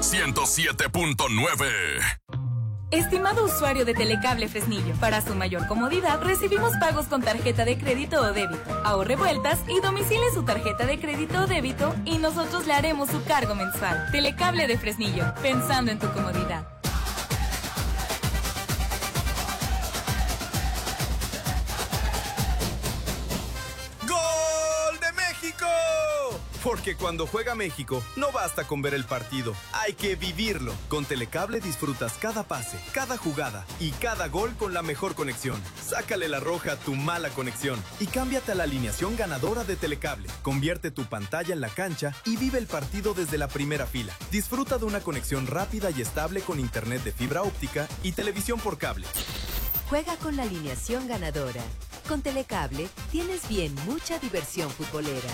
107.9. Estimado usuario de Telecable Fresnillo, para su mayor comodidad recibimos pagos con tarjeta de crédito o débito. Ahorre vueltas y domicile su tarjeta de crédito o débito y nosotros le haremos su cargo mensual. Telecable de Fresnillo, pensando en tu comodidad. ¡Gol de México! Porque cuando juega México, no basta con ver el partido, hay que vivirlo. Con Telecable disfrutas cada pase, cada jugada y cada gol con la mejor conexión. Sácale la roja a tu mala conexión y cámbiate a la alineación ganadora de Telecable. Convierte tu pantalla en la cancha y vive el partido desde la primera fila. Disfruta de una conexión rápida y estable con internet de fibra óptica y televisión por cable. Juega con la alineación ganadora. Con Telecable tienes bien mucha diversión futbolera.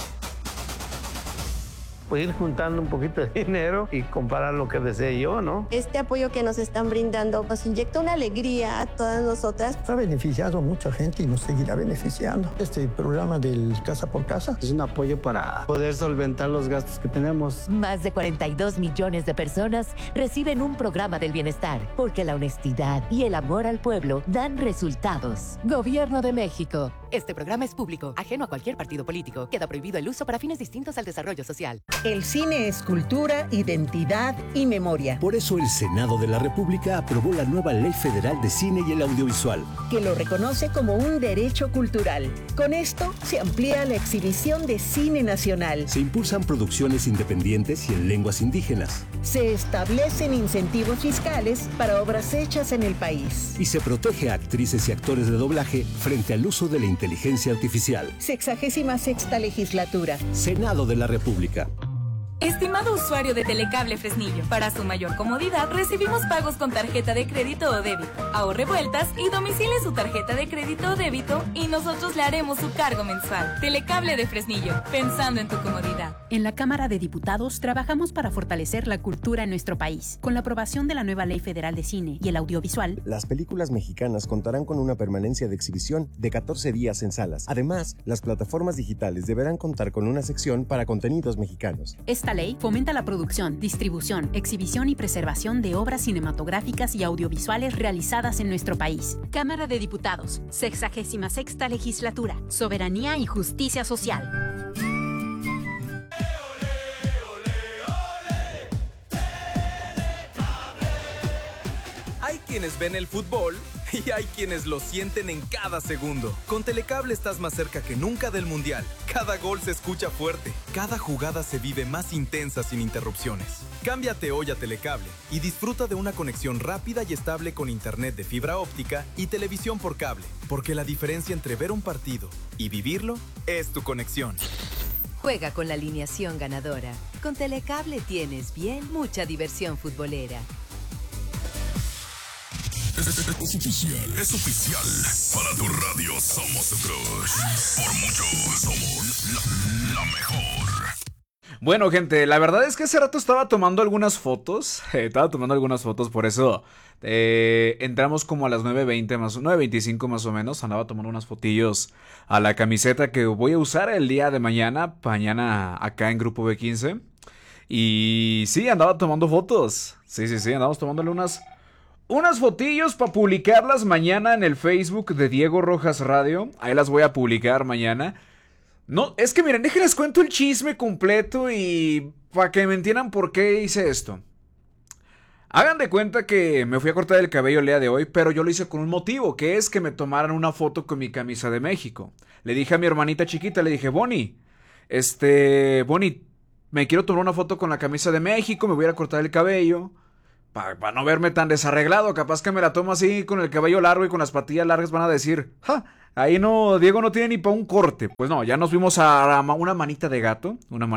Pues ir juntando un poquito de dinero y comprar lo que desee yo, ¿no? Este apoyo que nos están brindando nos inyecta una alegría a todas nosotras. Ha beneficiado a mucha gente y nos seguirá beneficiando. Este programa del Casa por Casa es un apoyo para poder solventar los gastos que tenemos. Más de 42 millones de personas reciben un programa del bienestar, porque la honestidad y el amor al pueblo dan resultados. Gobierno de México. Este programa es público, ajeno a cualquier partido político. Queda prohibido el uso para fines distintos al desarrollo social. El cine es cultura, identidad y memoria. Por eso el Senado de la República aprobó la nueva Ley Federal de Cine y el Audiovisual, que lo reconoce como un derecho cultural. Con esto se amplía la exhibición de cine nacional. Se impulsan producciones independientes y en lenguas indígenas. Se establecen incentivos fiscales para obras hechas en el país. Y se protege a actrices y actores de doblaje frente al uso de la inteligencia artificial. 66ª legislatura. Senado de la República. Estimado usuario de Telecable Fresnillo, para su mayor comodidad recibimos pagos con tarjeta de crédito o débito. Ahorre vueltas y domicile su tarjeta de crédito o débito y nosotros le haremos su cargo mensual. Telecable de Fresnillo, pensando en tu comodidad. En la Cámara de Diputados trabajamos para fortalecer la cultura en nuestro país. Con la aprobación de la nueva Ley Federal de Cine y el Audiovisual, las películas mexicanas contarán con una permanencia de exhibición de 14 días en salas. Además, las plataformas digitales deberán contar con una sección para contenidos mexicanos. Esta ley fomenta la producción, distribución, exhibición y preservación de obras cinematográficas y audiovisuales realizadas en nuestro país. Cámara de Diputados, 66ª Legislatura, Soberanía y Justicia Social. Hay quienes ven el fútbol y hay quienes lo sienten en cada segundo. Con Telecable estás más cerca que nunca del Mundial. Cada gol se escucha fuerte. Cada jugada se vive más intensa sin interrupciones. Cámbiate hoy a Telecable y disfruta de una conexión rápida y estable con internet de fibra óptica y televisión por cable. Porque la diferencia entre ver un partido y vivirlo es tu conexión. Juega con la alineación ganadora. Con Telecable tienes bien mucha diversión futbolera. Es oficial. Para tu radio somos tu crush. Por mucho somos la mejor. Bueno, gente, la verdad es que hace rato estaba tomando algunas fotos. Por eso entramos como a las 9:20 más 9:25 más o menos. Andaba tomando unas fotillos a la camiseta que voy a usar el día de mañana acá en Grupo B15. Y sí, andaba tomando fotos. Sí, andamos tomándole unas fotillos para publicarlas mañana en el Facebook de Diego Rojas Radio. Ahí las voy a publicar mañana. No, es que miren, déjenles cuento el chisme completo y para que me entiendan por qué hice esto. Hagan de cuenta que me fui a cortar el cabello el día de hoy, pero yo lo hice con un motivo, que es que me tomaran una foto con mi camisa de México. Le dije a mi hermanita chiquita, le dije, Bonnie, me quiero tomar una foto con la camisa de México, me voy a ir a cortar el cabello. Para no verme tan desarreglado, capaz que me la tomo así con el cabello largo y con las patillas largas, van a decir, ¡ja! Ahí no, Diego no tiene ni para un corte. Pues no, ya nos fuimos a una manita de gato.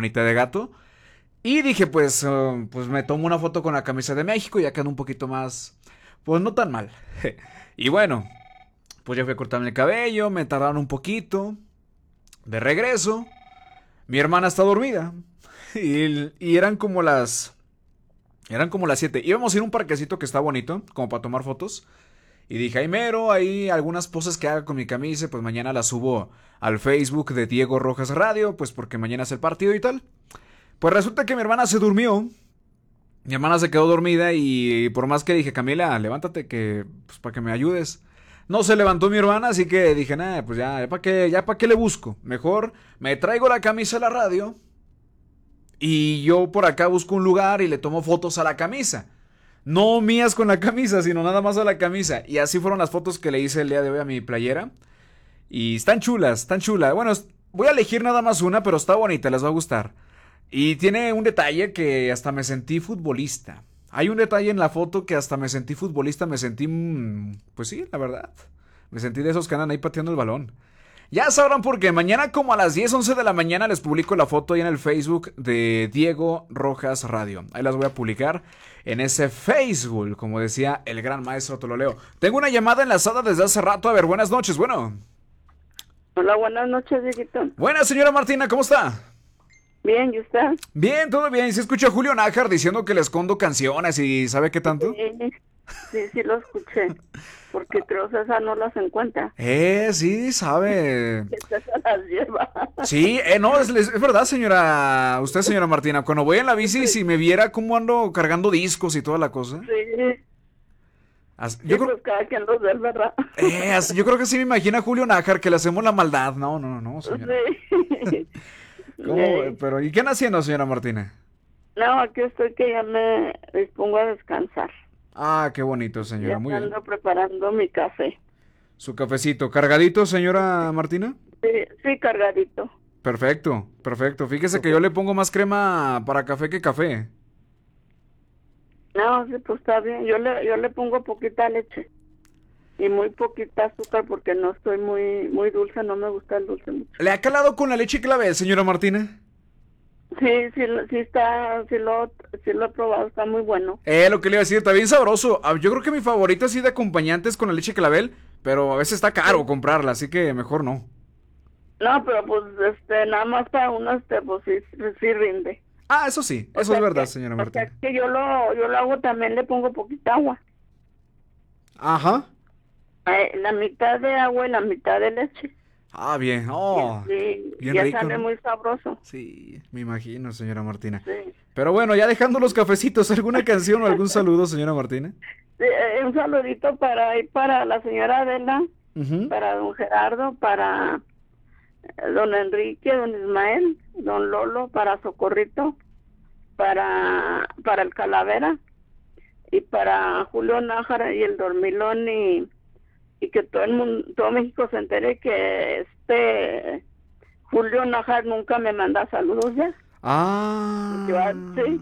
Y dije, pues me tomo una foto con la camisa de México y ya quedó un poquito más, pues no tan mal. Y bueno, pues ya fui a cortarme el cabello, me tardaron un poquito. De regreso, mi hermana está dormida. Y eran como las 7. Íbamos a ir a un parquecito que está bonito, como para tomar fotos. Y dije, ay mero, hay algunas poses que haga con mi camisa, pues mañana las subo al Facebook de Diego Rojas Radio, pues porque mañana es el partido y tal. Pues resulta que mi hermana se durmió. Mi hermana se quedó dormida y por más que dije, Camila, levántate que pues, para que me ayudes. No se levantó mi hermana, así que dije, nah, pues ya para qué le busco. Mejor me traigo la camisa a la radio y yo por acá busco un lugar y le tomo fotos a la camisa. No mías con la camisa, sino nada más a la camisa. Y así fueron las fotos que le hice el día de hoy a mi playera. Y están chulas. Bueno, voy a elegir nada más una, pero está bonita, les va a gustar. Y tiene un detalle que hasta me sentí futbolista. Hay un detalle en la foto que hasta me sentí futbolista, me sentí, pues sí, la verdad. Me sentí de esos que andan ahí pateando el balón. Ya sabrán por qué. Mañana como a las 10, 11 de la mañana les publico la foto ahí en el Facebook de Diego Rojas Radio. Ahí las voy a publicar en ese Facebook, como decía el gran maestro Tololeo. Tengo una llamada enlazada desde hace rato. A ver, buenas noches, bueno. Hola, buenas noches, Dieguito. Buenas, señora Martina, ¿cómo está? Bien, ¿y usted? Bien, todo bien. ¿Se escucha a Julio Nájar diciendo que le escondo canciones y sabe qué tanto? Sí, lo escuché. Porque creo que César no las encuentra. Sí, sabe. Que César las lleva. Sí, no, es verdad, señora. Usted, señora Martina, cuando voy en la bici, si me viera cómo ando cargando discos y toda la cosa. Sí. Yo creo, pues cada quien los ve, ¿verdad? Yo creo que sí me imagina a Julio Nájar que le hacemos la maldad. No, señora. Sí. ¿Cómo? Pero, ¿y qué anda haciendo, señora Martina? No, aquí estoy que ya me dispongo a descansar. Ah, qué bonito, señora. Ya Muy bien. ando preparando mi café. Su cafecito. ¿Cargadito, señora Martina? Sí, cargadito. Perfecto. Fíjese que yo le pongo más crema para café que café. No, sí, pues está bien. Yo le pongo poquita leche y muy poquita azúcar porque no estoy muy dulce, no me gusta el dulce mucho. ¿Le ha calado con la leche clavel, señora Martina? Sí, lo he probado, está muy bueno. Lo que le iba a decir, está bien sabroso. Yo creo que mi favorito así de acompañantes con la leche clavel, pero a veces está caro comprarla, así que mejor no. No, pero pues nada más para uno pues sí rinde. Ah, eso sí, eso es verdad, señora Martina. O sea, que yo lo hago, también le pongo poquita agua. Ajá. La mitad de agua y la mitad de leche. Ah, bien. Oh, sí, bien ya rico, sale ¿no? muy sabroso. Sí, me imagino, señora Martina. Sí. Pero bueno, ya dejando los cafecitos, ¿alguna canción o algún saludo, señora Martina? Sí, un saludito para la señora Adela, para don Gerardo, para don Enrique, don Ismael, don Lolo, para Socorrito, para el Calavera y para Julio Nájara y el Dormilón y que todo el mundo, todo México se entere que Julio Nájara nunca me manda saludos ya. Yo, sí.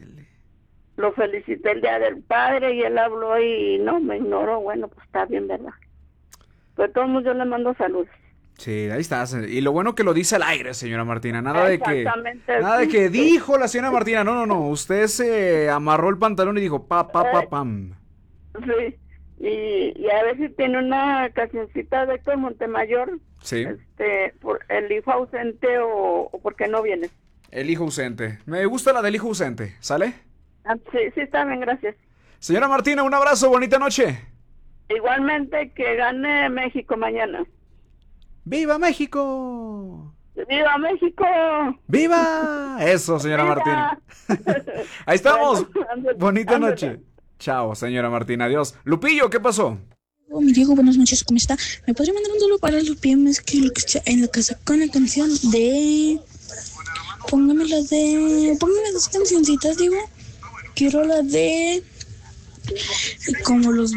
Lo felicité el Día del Padre y él habló y no, me ignoró. Bueno, pues está bien, ¿verdad? Pero todo el mundo yo le mando saludos. Sí, ahí está. Y lo bueno que lo dice al aire, señora Martina. Nada de Exactamente. que dijo la señora Martina. No. Usted se amarró el pantalón y dijo pam. Sí. Y a ver si tiene una cancioncita de Héctor Montemayor. Sí. Por el hijo ausente o por qué no viene. El hijo ausente. Me gusta la del hijo ausente. ¿Sale? Sí, está bien, gracias. Señora Martina, un abrazo, bonita noche. Igualmente, que gane México mañana. ¡Viva México! ¡Viva México! ¡Viva! Eso, señora Martina. Ahí estamos. Bueno, bonita noche. Chao, señora Martina. Adiós. Lupillo, ¿qué pasó? Mi Diego, buenas noches, ¿cómo está? ¿Me podría mandar un saludo para los PMs que en la que sacó la canción de... Póngame dos cancioncitas, digo. Quiero la de... Como los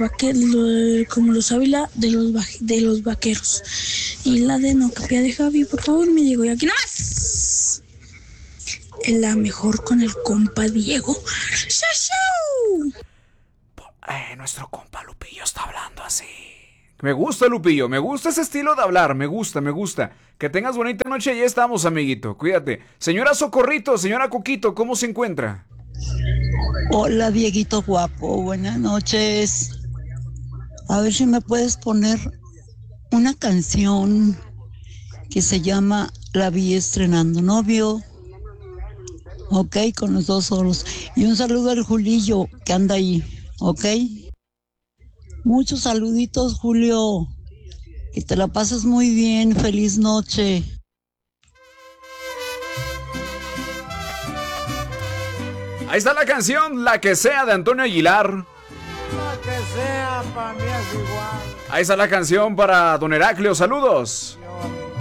Ávila de los vaqueros. Y la de No Capia de Javi, por favor, me Diego. Y aquí nada más. La mejor con el compa Diego. ¡Shau! Nuestro compa Lupillo está hablando así. Me gusta, Lupillo, me gusta ese estilo de hablar, me gusta. Que tengas bonita noche y ya estamos, amiguito, cuídate. Señora Socorrito, señora Coquito, ¿cómo se encuentra? Hola, Dieguito guapo, buenas noches. A ver si me puedes poner una canción que se llama La vi estrenando novio. Ok, con los dos solos. Y un saludo al Julillo, que anda ahí, ok. Muchos saluditos, Julio. Que te la pases muy bien. Feliz noche. Ahí está la canción, La que sea, de Antonio Aguilar. La que sea, para mí es igual. Ahí está la canción para Don Heraclio, saludos.